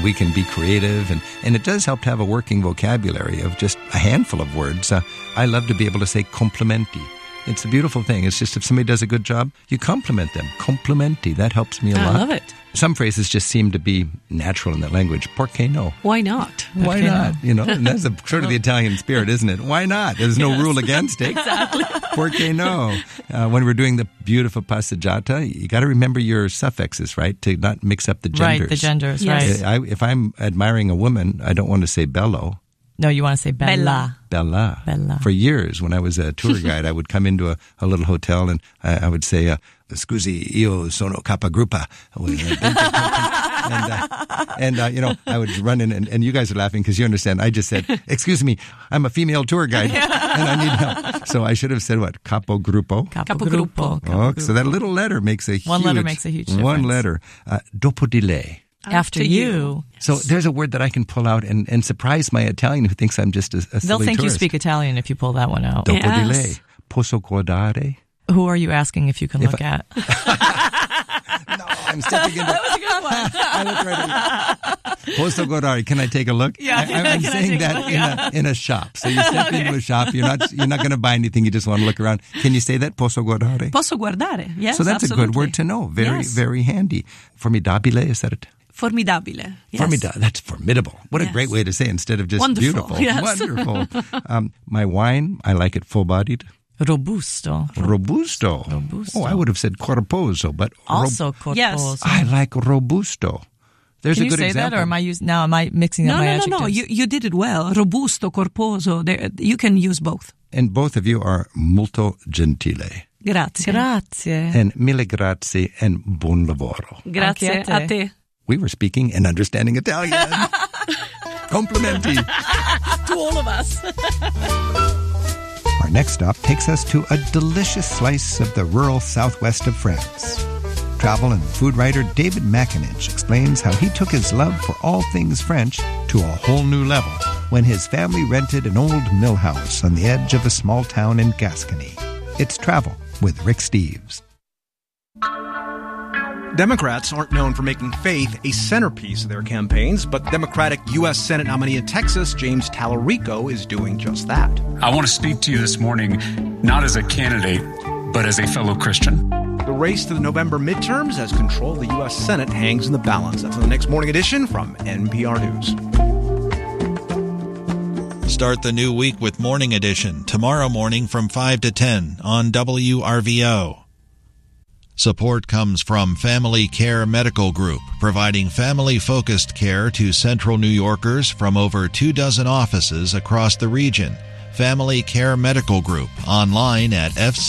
we can be creative, and it does help to have a working vocabulary of just a handful of words. I love to be able to say complimenti. It's a beautiful thing. It's just if somebody does a good job, you compliment them. Complimenti. That helps me a lot. I love it. Some phrases just seem to be natural in that language. Perché no? Why not? Why not? You know, and that's sort of the Italian spirit, isn't it? Why not? There's no rule against it. Exactly. Perché no? When we're doing the beautiful passeggiata, you got to remember your suffixes, right? To not mix up the genders. Right, the genders, Yes. right. If I'm admiring a woman, I don't want to say bello. No, you want to say bella. Bella. Bella. For years, when I was a tour guide, I would come into a little hotel and I would say, "Scusi, io sono capagruppa." You know, I would run in, and you guys are laughing because you understand. I just said, "Excuse me, I'm a female tour guide and I need help." So I should have said what? Capogruppo. Capogruppo. Oh, so that little letter makes a One letter makes a huge difference. One letter. Dopo di lei. After you. So there's a word that I can pull out and surprise my Italian who thinks I'm just a silly They'll think tourist. you speak Italian if you pull that one out. Dopo di Yes. lei. Posso guardare? Who are you asking if you can look at? No, I'm stepping into... That was a good one. I look right at Posso guardare? Can I take a look? Yeah. I'm Can I saying take a that look? in a shop. So you step into a shop. You're not going to buy anything. You just want to look around. Can you say that? Posso guardare? Posso guardare? Yes, So that's absolutely. a good word to know. Very, Yes. very handy. Formidabile, is that it? Formidabile. Yes. That's formidable. What a Yes. great way to say it instead of just Wonderful, beautiful. yes. Wonderful. My wine, I like it full-bodied. Robusto. Robusto. Robusto. Oh, I would have said corposo, but Also corposo. Yes. I like robusto. There's Can a you good say example. that, or am I mixing up No, my no, adjectives? no. You did it well. Robusto, corposo. You can use both. And both of you are molto gentile. Grazie. Grazie. And mille grazie and buon lavoro. Grazie Anche a te. a te. We were speaking and understanding Italian. Complimenti. To all of us. Our next stop takes us to a delicious slice of the rural southwest of France. Travel and food writer David McAninch explains how he took his love for all things French to a whole new level when his family rented an old mill house on the edge of a small town in Gascony. It's Travel with Rick Steves. Democrats aren't known for making faith a centerpiece of their campaigns, but Democratic U.S. Senate nominee in Texas, James Tallarico, is doing just that. I want to speak to you this morning, not as a candidate, but as a fellow Christian. The race to the November midterms as control of the U.S. Senate hangs in the balance. That's in the next morning edition from NPR News. Start the new week with Morning Edition tomorrow morning from 5 to 10 on WRVO. Support comes from Family Care Medical Group, providing family-focused care to Central New Yorkers from over 24 offices across the region. Family Care Medical Group, online at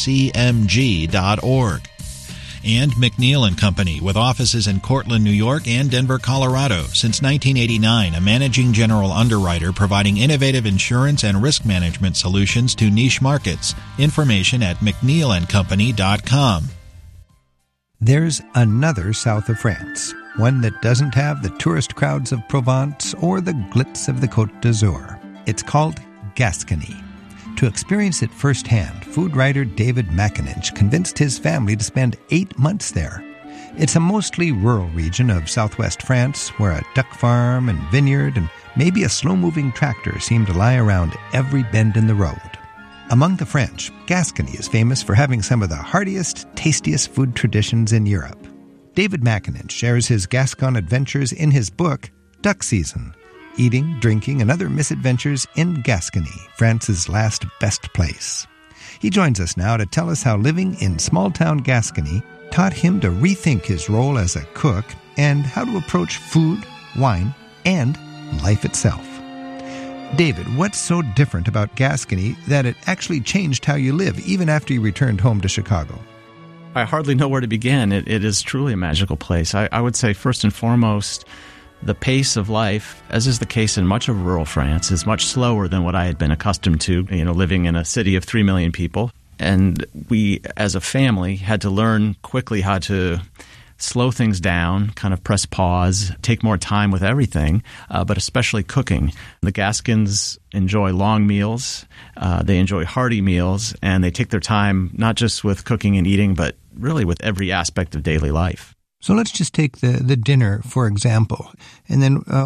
fcmg.org. And McNeil & Company, with offices in Cortland, New York and Denver, Colorado. Since 1989, a managing general underwriter providing innovative insurance and risk management solutions to niche markets. Information at mcneillandcompany.com. There's another south of France, one that doesn't have the tourist crowds of Provence or the glitz of the Côte d'Azur. It's called Gascony. To experience it firsthand, food writer David McAninch convinced his family to spend 8 months there. It's a mostly rural region of southwest France where a duck farm and vineyard and maybe a slow-moving tractor seem to lie around every bend in the road. Among the French, Gascony is famous for having some of the heartiest, tastiest food traditions in Europe. David McAninch shares his Gascon adventures in his book, Duck Season, Eating, Drinking, and Other Misadventures in Gascony, France's last best place. He joins us now to tell us how living in small-town Gascony taught him to rethink his role as a cook and how to approach food, wine, and life itself. David, what's so different about Gascony that it actually changed how you live even after you returned home to Chicago? I hardly know where to begin. It is truly a magical place. I would say first and foremost, the pace of life, as is the case in much of rural France, is much slower than what I had been accustomed to, living in a city of 3 million people. And we, as a family, had to learn quickly how to slow things down, kind of press pause, take more time with everything, but especially cooking. The Gascons enjoy long meals, they enjoy hearty meals, and they take their time not just with cooking and eating, but really with every aspect of daily life. So let's just take the dinner, for example, and then